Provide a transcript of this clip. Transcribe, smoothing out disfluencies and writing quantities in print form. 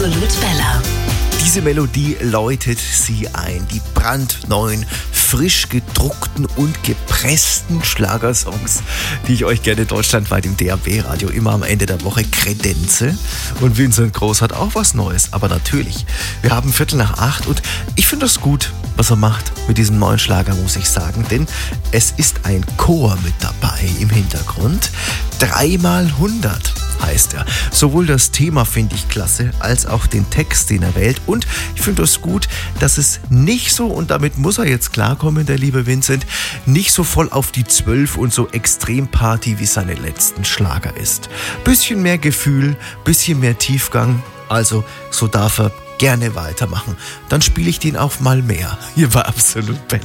Absolut Bella. Diese Melodie läutet sie ein. Die brandneuen, frisch gedruckten und gepressten Schlagersongs, die ich euch gerne deutschlandweit im DAB-Radio immer am Ende der Woche kredenze. Und Vincent Groß hat auch was Neues. Aber natürlich, wir haben 7:45 und ich finde das gut, was er macht mit diesem neuen Schlager, muss ich sagen. Denn es ist ein Chor mit dabei im Hintergrund. 3x100 heißt er. Sowohl das Thema finde ich klasse, als auch den Text, den er wählt. Und ich finde es gut, dass es nicht so, und damit muss er jetzt klarkommen, der liebe Vincent, nicht so voll auf die 12 und so extrem Party wie seine letzten Schlager ist. Bisschen mehr Gefühl, bisschen mehr Tiefgang. Also so darf er gerne weitermachen. Dann spiele ich den auch mal mehr. Hier war Absolut Bella.